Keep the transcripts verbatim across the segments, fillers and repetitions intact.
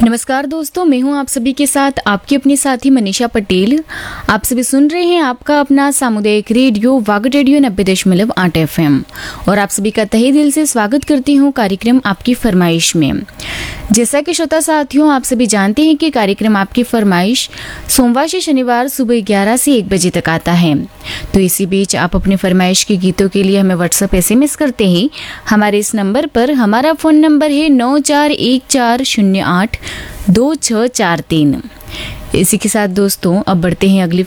नमस्कार दोस्तों, मैं हूं आप सभी के साथ आपकी अपनी साथी मनीषा पटेल। आप सभी सुन रहे हैं आपका अपना सामुदायिक रेडियो वागड रेडियो नब्बे दशमलव आठ एफ एम और आप सभी का तहे दिल से स्वागत करती हूं कार्यक्रम आपकी फरमाइश में। जैसा कि श्रोता साथियों, आप सभी जानते हैं कि कार्यक्रम आपकी फरमाइश सोमवार से शनिवार सुबह ग्यारह से एक बजे तक आता है। तो इसी बीच आप अपनी फरमाइश के गीतों के लिए हमें व्हाट्सएप एसएमएस करते हैं हमारे इस नंबर पर। हमारा फ़ोन नंबर है नौ चार एक चार शून्य आठ दो छः चार तीन। इसी के साथ दोस्तों अब बढ़ते हैं अगली।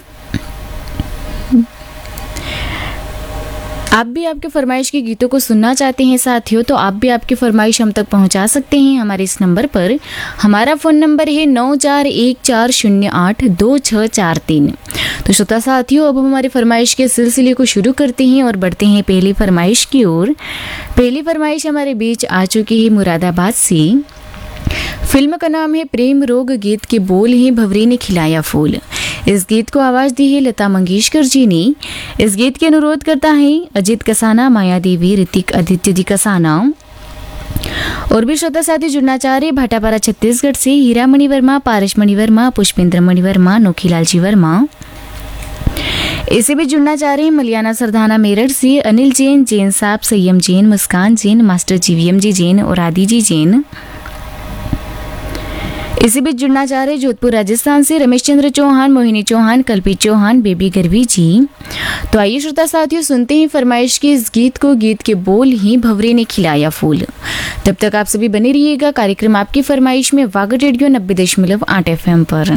आप भी आपके फरमाइश के गीतों को सुनना चाहते हैं साथियों, तो आप भी आपकी फरमाइश हम तक पहुंचा सकते हैं हमारे इस नंबर पर। हमारा फ़ोन नंबर है नौ चार एक चार शून्य आठ दो छः चार तीन। तो श्रोता साथियों, अब हम हमारी फरमाइश के सिलसिले को शुरू करते हैं और बढ़ते हैं पहली फरमाइश की ओर। पहली फरमाइश हमारे बीच आ चुकी है मुरादाबाद से। फिल्म का नाम है प्रेम रोग, गीत के बोल हैं भंवरे ने खिलाया फूल। इस गीत को आवाज दी है लता मंगेशकर जी ने। इस गीत के अनुरोध करता है अजीत कसाना, माया देवी, ऋतिक आदित्य जी कसाना और भी श्रोता साथी जुड़ना चाह रहे भाटापारा छत्तीसगढ़ से हीरा मणि वर्मा, पारस मणि वर्मा, पुष्पेंद्र मणि वर्मा, नोखीलाल जी वर्मा। इसे भी जुड़ना चाह रहे हैं मलियाना सरदाना मेरठ से अनिल जैन, जैन साहब, संयम जैन, मुस्कान जैन, मास्टर जीवीएम जी जैन और आदि जी जैन। इसी बीच जुड़ना चाह रहे जोधपुर राजस्थान से रमेश चंद्र चौहान, मोहिनी चौहान, कल्पित चौहान, बेबी गरवी जी। तो आइए श्रोता साथियों, सुनते हैं फरमाइश के इस गीत को। गीत के बोल ही भंवरे ने खिलाया फूल। तब तक आप सभी बने रहिएगा कार्यक्रम आपकी फरमाइश में वागड रेडियो नब्बे दशमलव आठ एफ एम पर।